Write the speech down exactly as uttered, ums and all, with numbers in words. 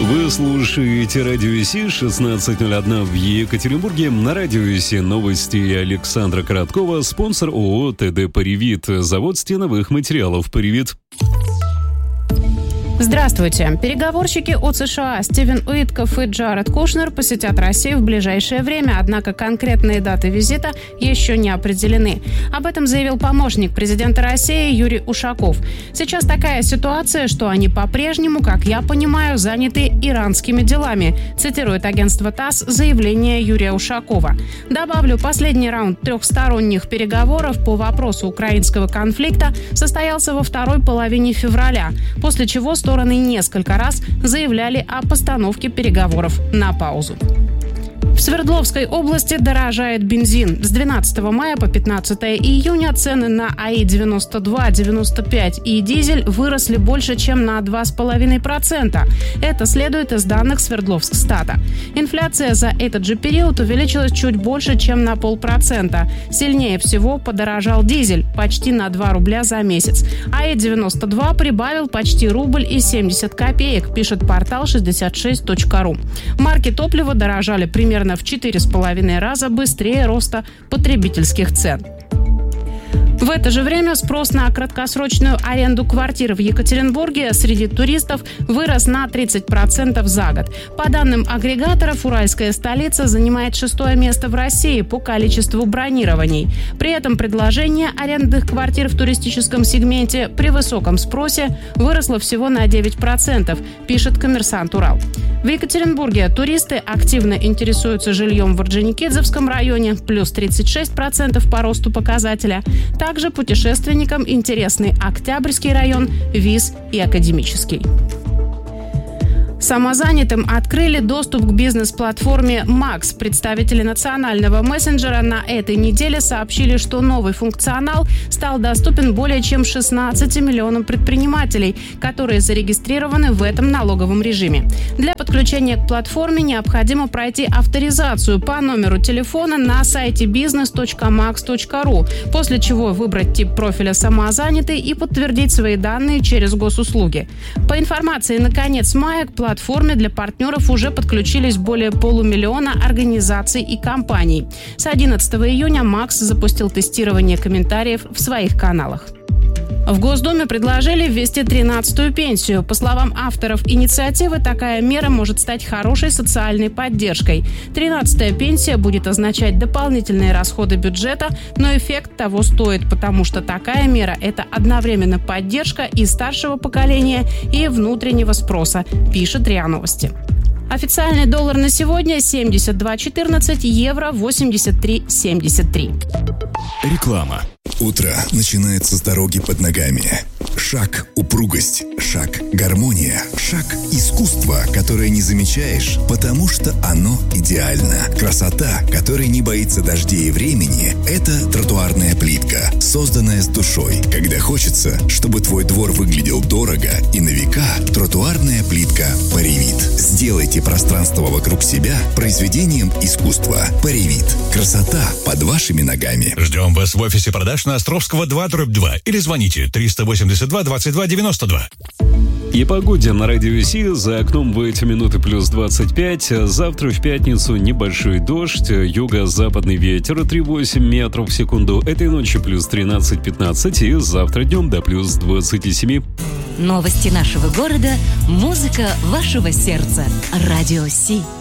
Вы слушаете Радио Си, шестнадцать ноль один в Екатеринбурге. На Радио Си новости Александра Короткова, спонсор ООО ТД «Паривит», завод стеновых материалов «Паривит». Здравствуйте. Переговорщики от США Стивен Уиткоф и Джаред Кушнер посетят Россию в ближайшее время, однако конкретные даты визита еще не определены. Об этом заявил помощник президента России Юрий Ушаков. Сейчас такая ситуация, что они по-прежнему, как я понимаю, заняты иранскими делами, цитирует агентство ТАСС заявление Юрия Ушакова. Добавлю, последний раунд трехсторонних переговоров по вопросу украинского конфликта состоялся во второй половине февраля, после чего стороны несколько раз заявляли о постановке переговоров на паузу. В Свердловской области дорожает бензин. С двенадцатого мая по пятнадцатое июня цены на АИ девяносто два, девяносто пять и дизель выросли больше, чем на два целых пять десятых процента. Это следует из данных Свердловскстата. Инфляция за этот же период увеличилась чуть больше, чем на полпроцента. Сильнее всего подорожал дизель – почти на два рубля за месяц. АИ девяносто два прибавил почти рубль и семьдесят копеек, пишет портал шестьдесят шесть точка ру. Марки топлива дорожали примерно в четыре с половиной раза быстрее роста потребительских цен. В это же время спрос на краткосрочную аренду квартир в Екатеринбурге среди туристов вырос на тридцать процентов за год. По данным агрегаторов, уральская столица занимает шестое место в России по количеству бронирований. При этом предложение арендных квартир в туристическом сегменте при высоком спросе выросло всего на девять процентов, пишет «Коммерсант Урал». В Екатеринбурге туристы активно интересуются жильем в Орджоникидзевском районе, плюс тридцать шесть процентов по росту показателя. Также путешественникам интересны Октябрьский район, ВИЗ и Академический. Самозанятым открыли доступ к бизнес-платформе Макс. Представители национального мессенджера на этой неделе сообщили, что новый функционал стал доступен более чем шестнадцати миллионам предпринимателей, которые зарегистрированы в этом налоговом режиме. Для подключения к платформе необходимо пройти авторизацию по номеру телефона на сайте бизнес точка макс точка ру, после чего выбрать тип профиля «Самозанятый» и подтвердить свои данные через госуслуги. По информации на конец мая к платформе В платформе для партнеров уже подключились более полумиллиона организаций и компаний. С одиннадцатого июня Макс запустил тестирование комментариев в своих каналах. В Госдуме предложили ввести тринадцатую пенсию. По словам авторов инициативы, такая мера может стать хорошей социальной поддержкой. тринадцатая пенсия будет означать дополнительные расходы бюджета, но эффект того стоит, потому что такая мера – это одновременно поддержка и старшего поколения, и внутреннего спроса, пишет РИА Новости. Официальный доллар на сегодня семьдесят два четырнадцать, евро восемьдесят три семьдесят три. Реклама. Утро начинается с дороги под ногами. Шаг – упругость, шаг – гармония, шаг – искусство, которое не замечаешь, потому что оно идеально. Красота, которая не боится дождей и времени – это тротуарная плитка, созданная с душой. Когда хочется, чтобы твой двор выглядел дорого и на века, тротуарная плитка «Паривит». Сделайте пространство вокруг себя произведением искусства. «Паривит». Красота под вашими ногами. Ждем вас в офисе продаж на Островского два дробь два или звоните триста восемьдесят два двадцать два девяносто два. И погоде на Радио Си. За окном в эти минуты плюс двадцать пять. Завтра в пятницу небольшой дождь. Юго-западный ветер три целых восемь десятых метров в секунду. Этой ночью плюс тринадцать пятнадцать. И завтра днем до плюс двадцать семь. Новости нашего города. Музыка вашего сердца. Радио Си.